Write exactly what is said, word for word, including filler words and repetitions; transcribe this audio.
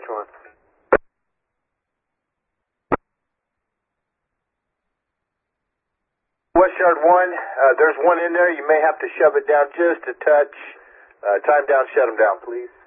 one. West Yard one, uh, there's one in there. You may have to shove it down just a touch. Uh, time down, shut them down, please.